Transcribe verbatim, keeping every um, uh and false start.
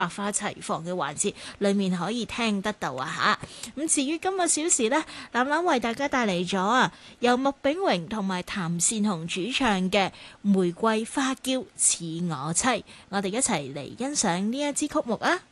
百花齊放嘅環節裏面可以聽得到啊吓。咁至於今個小時呢，藍藍為大家帶嚟咗啊，由麥炳榮同埋譚善紅主唱嘅《玫瑰花嬌似我妻》，我哋一齊嚟欣賞呢一支曲目啊！